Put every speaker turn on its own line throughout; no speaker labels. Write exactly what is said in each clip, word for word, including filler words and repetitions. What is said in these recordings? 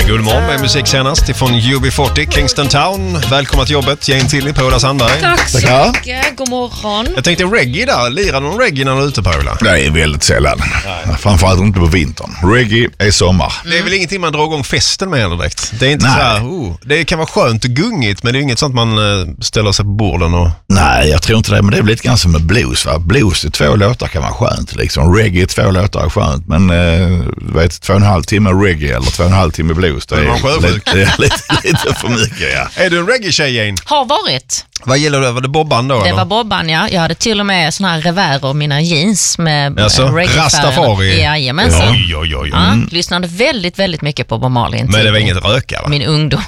Guldmorgon med musik senast ifrån U B fyrtio, Kingston Town. Välkommen till jobbet, Jane Tilly, Paula Sandberg.
Tack så mycket, god morgon.
Jag tänkte reggae där, lirar någon reggae när du är ute, Paula?
Det är väldigt sällan. Nej. Framförallt inte på vintern. Reggae är sommar.
Mm. Det är väl ingenting man drar igång festen med eller direkt? Det är inte
Nej.
så här, oh, det kan vara skönt och gungigt, men det är inget sånt man uh, ställer sig på borden och...
Nej, jag tror inte det, men det är lite grann som med blues, va? Blues i två låtar kan vara skönt, liksom. Reggae i två låtar är skönt, men uh, vet, två och en halv timme reggae eller två och en halv timme blues, det är, är lite, det är lite, lite för mycket, ja.
Är du en reggae-tjej, Jane?
Har varit.
Vad gäller det? Var det Bobban då?
Det
eller?
var Bobban, ja. Jag hade till och med såna här revärer, mina jeans med
alltså,
reggae-färgerna.
Rastafari?
Jajamensan.
Oj, oj, oj.
Ja,
Mm.
lyssnade väldigt, väldigt mycket på Bob Marley.
Men det var inget röka, va?
Min ungdom.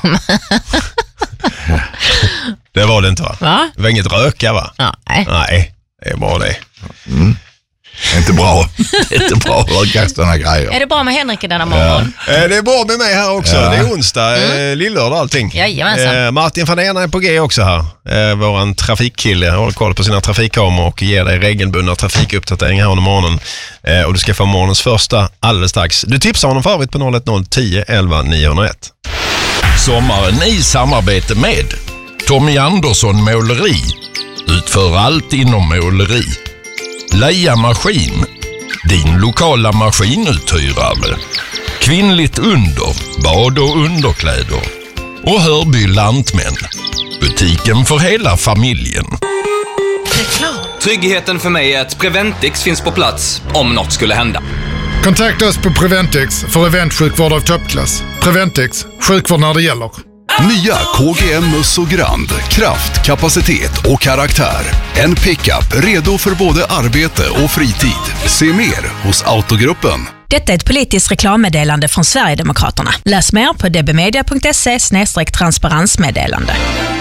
Det var det inte, va?
Va?
Det var inget röka, va?
Nej.
Nej, det är bara det.
Mm. Det är inte bra. Det är inte bra att röka sådana grejer.
Är det bra med Henrik denna morgon?
Ja. Eh, det är bra med mig här också.
Ja.
Det är onsdag, mm. eh, lillördag allting.
Jajamensan.
Eh, Martin van Ena är på G också här. Eh, våran trafikkille håller koll på sina trafikkameror och ger dig regelbundna trafikuppdateringar här under morgonen. Eh, och du ska få morgonens första alldeles strax. Du tipsar honom för övrigt på noll ett noll tio elva niohundraett.
Sommaren i samarbete med Tommy Andersson Måleri. Utför allt inom måleri. Leia Maskin, din lokala maskinuthyrare. Kvinnligt under, bad och underkläder. Och Hörby Lantmän, butiken för hela familjen.
Tryggheten för mig är att Preventix finns på plats om något skulle hända.
Kontakta oss på Preventix för eventsjukvård av toppklass. Preventix, sjukvård när det gäller.
Nya K G M Musso Grand. Kraft, kapacitet och karaktär. En pickup redo för både arbete och fritid. Se mer hos Autogruppen.
Detta är ett politiskt reklammeddelande från Sverigedemokraterna. Läs mer på dbmedia punkt se slash transparensmeddelande.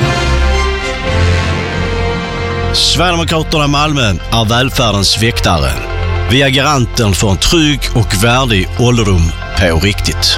Sverigedemokraterna Malmö är välfärdens väktare. Vi är garanten för en trygg och värdig ålderdom på riktigt.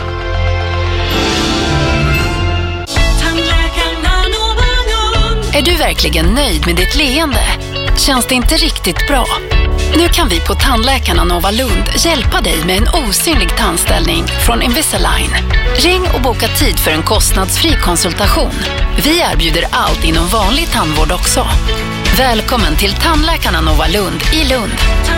Är du verkligen nöjd med ditt leende? Känns det inte riktigt bra? Nu kan vi på Tandläkarna Nova Lund hjälpa dig med en osynlig tandställning från Invisalign. Ring och boka tid för en kostnadsfri konsultation. Vi erbjuder allt inom vanlig tandvård också. Välkommen till Tandläkarna Nova Lund i Lund.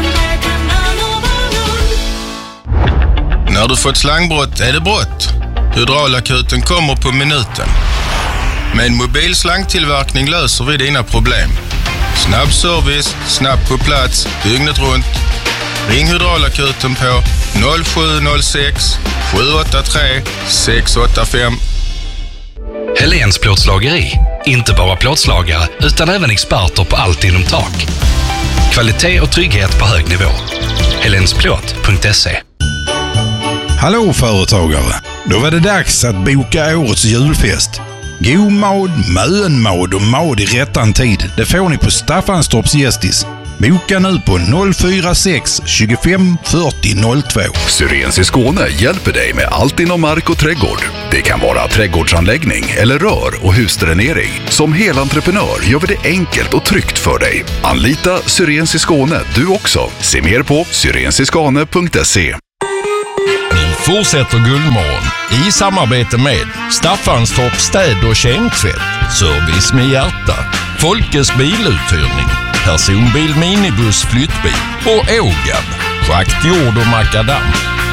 När du fått slangbrott är det brott. Hydraulakuten kommer på minuten. Med en mobil slangtillverkning löser vi dina problem. Snabb service, snabbt på plats, dygnet runt. Ring Hydraulakuten på noll sju noll sex sju åtta tre sex åtta fem.
Helens plåtslageri. Inte bara plåtslagare utan även experter på allt inom tak. Kvalitet och trygghet på hög nivå. helensplåt punkt se.
Hallå företagare! Då var det dags att boka årets julfest. God mad, mönmad och mad i rättan tid. Det får ni på Staffanstorps Gästis. Boka nu på noll fyra sex tjugofem fyrtio noll två.
Syrens i Skåne hjälper dig med allt inom mark och trädgård. Det kan vara trädgårdsanläggning eller rör- och husdränering. Som helentreprenör gör vi det enkelt och tryggt för dig. Anlita Syrens i Skåne du också. Se mer på syrensiskane punkt se.
Nu fortsätter Guldmorgon i samarbete med Staffanstorp städ- och kemtvätt, service med hjärta, Folkes biluthyrning, personbil, minibuss, flyttbil och Ågan, schakt, jord och makadam.